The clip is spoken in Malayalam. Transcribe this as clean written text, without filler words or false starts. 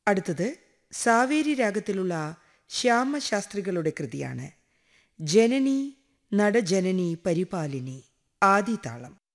അടുത്തത് സാവേരി രാഗത്തിലുള്ള ശ്യാമശാസ്ത്രികളുടെ കൃതിയാണ്. ജനനി നടജനനി പരിപാലിനി ആദിതാളം.